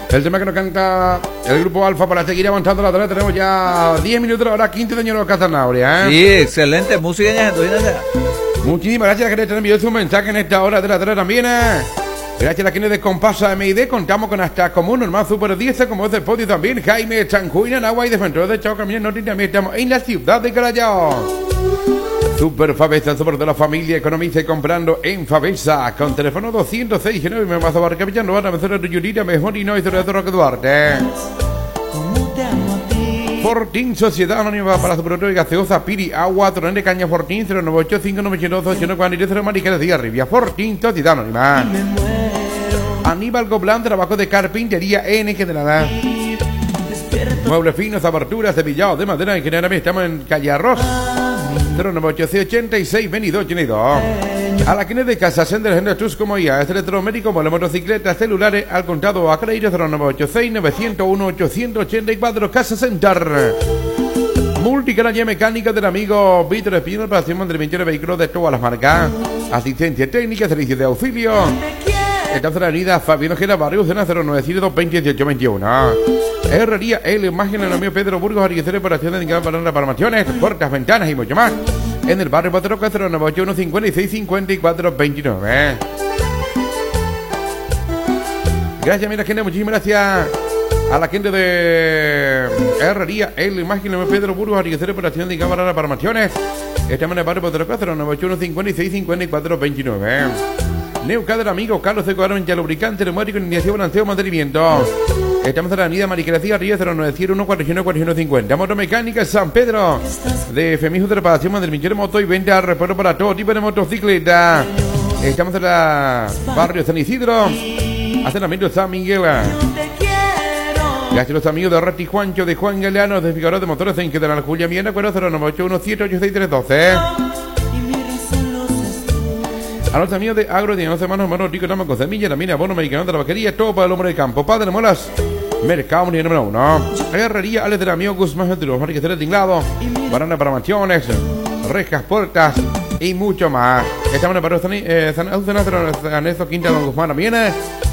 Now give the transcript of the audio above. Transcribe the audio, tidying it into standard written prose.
El tema que nos canta el grupo Alfa para seguir avanzando la tarde. Tenemos ya 10 minutos, ahora 15 de años de Casanabria, ¿eh? Sí, excelente música, ya. Muchísimas gracias a quienes te han enviado su mensaje en esta hora de la tarde también, ¿eh? Gracias a quienes de Compasa MID contamos con hasta como un normal Super 10, como es el podio también. Jaime Chancuina, Nagua y Defensor de Chao Camino Norte. También estamos en la ciudad de Callao. Super Favesa, sobre de la familia, economiza y comprando en Favesa. Con teléfono 206 9 me vas a barca Villano, van a vencer a Yurita, mejor y no es de Roque Duarte. Fortín, Sociedad Anónima para su producto de gaseosa, Piri, agua, torrente de caña, Fortín, 098 592 Mariquera de Arribia, Fortín, Sociedad Anónima. Aníbal Goblán, trabajo de carpintería en general. Muebles finos, aberturas, cepillado de madera en general. Estamos en Calle Arroz, 09886 22 82. A la quienes de Casa Sender General Tus como ya es electromédico, por motocicletas, celulares al contado a crédito 0986 901 884 Casa Center. Multicanalla mecánica del amigo Víctor Espino para hacer mantenimiento de vehículos de todas las marcas. Asistencia técnica, servicio de auxilio. Esta es la avenida Fabián Ojeda, Barrio Cena, 097 28 21. Herrería El Imagen, el amigo Pedro Burgos, Ariquecer, operaciones de para armaciones, puertas, ventanas y mucho más. En el barrio Patroca, 091 56 54 29. Gracias, mira gente, muchísimas gracias a la gente de Herrería El Imagen, el amigo Pedro Burgos, Ariquecer, operaciones de para armaciones. Estamos en el barrio Patroca, 091 56 54 29. Neucad, amigo Carlos de Coarmencha, lubricante, neumático, iniciación, balanceo, mantenimiento. Estamos en la avenida Mariquera Río, 0901 41 4150. Motomecánica San Pedro. De Femijo de reparación, mantenimiento de moto y venta al repuesto para todo tipo de motocicleta. Estamos en la barrio San Isidro. Acercamiento San Miguel. Gracias a los amigos de Rati Juancho, de Juan Galeano, de Figueroa de Motores en General Julia Miena, 0981 786 A los amigos de Agro, de 11 manos, hermano Rico, Tamaco, Semilla, también abono americano de la vaquería, todo para el hombre de campo. Padre Molas, Mercado Mundial número 1. Herrería, Alex del amigo Guzmán, de los marqueteros de tinglado, barana para mansiones, rejas, puertas y mucho más. Estamos en el barrio San Ausenaz, Ernesto Quinta, Don Guzmán, también.